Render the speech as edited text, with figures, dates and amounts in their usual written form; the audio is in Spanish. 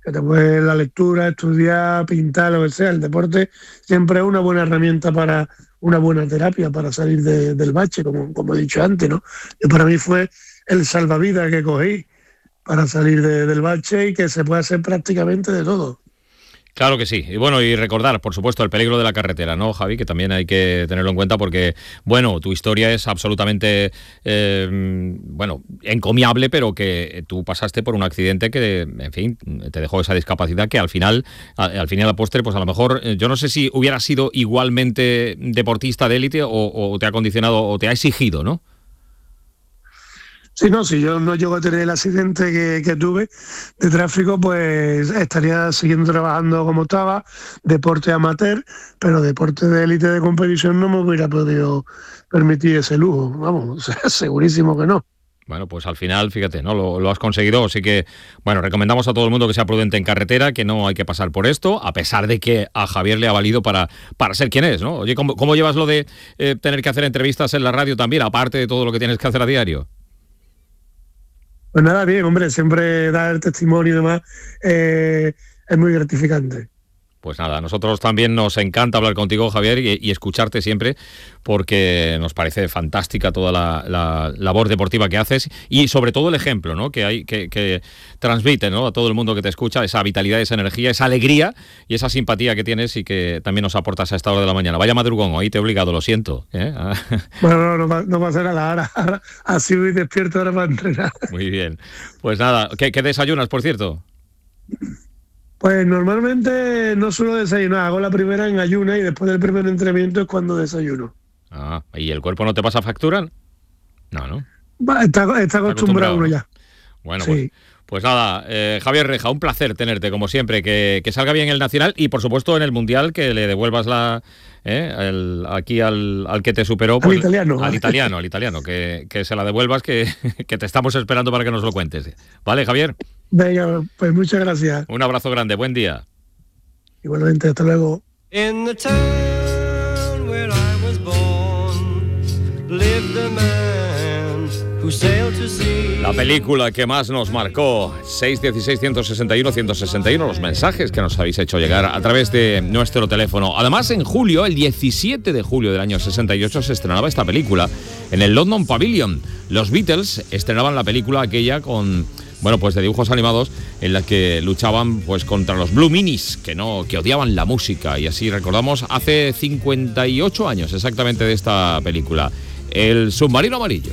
que te puede la lectura, estudiar, pintar, lo que sea. El deporte siempre es una buena herramienta para una buena terapia para salir del bache, como he dicho antes, ¿no? Y para mí fue el salvavidas que cogí para salir del bache y que se puede hacer prácticamente de todo. Claro que sí. Y bueno, y recordar, por supuesto, el peligro de la carretera, ¿no, Javi? Que también hay que tenerlo en cuenta porque, bueno, tu historia es absolutamente, encomiable, pero que tú pasaste por un accidente que, en fin, te dejó esa discapacidad que al fin y a la postre, pues a lo mejor, yo no sé si hubieras sido igualmente deportista de élite o te ha condicionado o te ha exigido, ¿no? Sí, no, si yo no llego a tener el accidente que tuve de tráfico, pues estaría siguiendo trabajando como estaba, deporte amateur, pero deporte de élite de competición no me hubiera podido permitir ese lujo, vamos, segurísimo que no. Bueno, pues al final, fíjate, ¿no? Lo has conseguido, así que, bueno, recomendamos a todo el mundo que sea prudente en carretera, que no hay que pasar por esto, a pesar de que a Javier le ha valido para ser quien es, ¿no? Oye, ¿cómo llevas lo de tener que hacer entrevistas en la radio también, aparte de todo lo que tienes que hacer a diario? Pues nada, bien, hombre, siempre dar testimonio y demás es muy gratificante. Pues nada, a nosotros también nos encanta hablar contigo, Javier, y escucharte siempre, porque nos parece fantástica toda la labor deportiva que haces y sobre todo el ejemplo, ¿no? que transmite, ¿no? A todo el mundo que te escucha, esa vitalidad, esa energía, esa alegría y esa simpatía que tienes y que también nos aportas a esta hora de la mañana. Vaya madrugón, hoy te he obligado, lo siento. Bueno, no pasa nada, ahora así voy despierto ahora para entrenar. Muy bien. Pues nada, ¿qué desayunas, por cierto? Pues normalmente no suelo desayunar, hago la primera en ayuna y después del primer entrenamiento es cuando desayuno. Ah, ¿y el cuerpo no te pasa factura? No. Está acostumbrado uno ya. Bueno, sí. Pues nada, Javier Reja, un placer tenerte, como siempre, que salga bien el Nacional y, por supuesto, en el Mundial, que le devuelvas aquí al que te superó. Pues, al italiano, que se la devuelvas, que te estamos esperando para que nos lo cuentes. ¿Vale, Javier? Venga, pues muchas gracias. Un abrazo grande, buen día. Igualmente, hasta luego. In the town where I was born, lived a man who sailed to sea. La película que más nos marcó, 616-161-161, los mensajes que nos habéis hecho llegar a través de nuestro teléfono. Además, en julio, el 17 de julio del año 68, se estrenaba esta película en el London Pavilion. Los Beatles estrenaban la película aquella con, pues de dibujos animados, en la que luchaban pues contra los Blue Minis, que odiaban la música. Y así recordamos hace 58 años exactamente de esta película, El submarino amarillo.